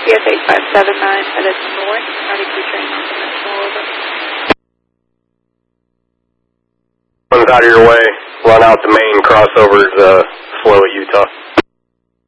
CS 8579 headed north, 92 train non-dimensional, over. One's out of your way, run out the main, cross over to slow at Utah.